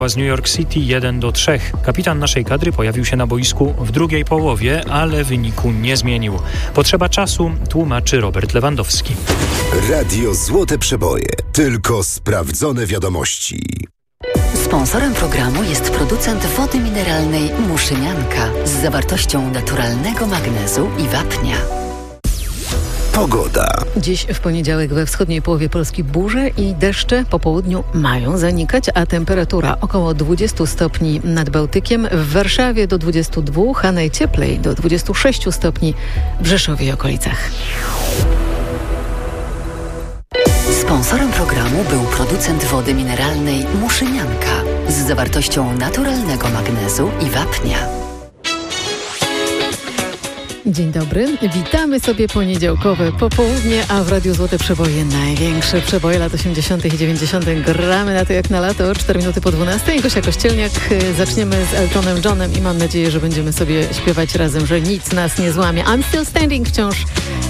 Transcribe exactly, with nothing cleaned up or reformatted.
z New York City jeden do trzech. Kapitan naszej kadry pojawił się na boisku w drugiej połowie, ale wyniku nie zmienił. Potrzeba czasu, tłumaczy Robert Lewandowski. Radio Złote Przeboje. Tylko sprawdzone wiadomości. Sponsorem programu jest producent wody mineralnej Muszynianka z zawartością naturalnego magnezu i wapnia. Pogoda. Dziś w poniedziałek we wschodniej połowie Polski burze i deszcze po południu mają zanikać, a temperatura około dwadzieścia stopni nad Bałtykiem, w Warszawie do dwudziestu dwóch, a najcieplej do dwudziestu sześciu stopni w Rzeszowie i okolicach. Sponsorem programu był producent wody mineralnej Muszynianka z zawartością naturalnego magnezu i wapnia. Dzień dobry, witamy sobie poniedziałkowe popołudnie, a w Radiu Złote Przeboje największe przeboje lat osiemdziesiątych i dziewięćdziesiątych. Gramy na to jak na lato, cztery minuty po dwunastej. Gosia Kościelniak, zaczniemy z Eltonem Johnem i mam nadzieję, że będziemy sobie śpiewać razem, że nic nas nie złamie. I'm Still Standing wciąż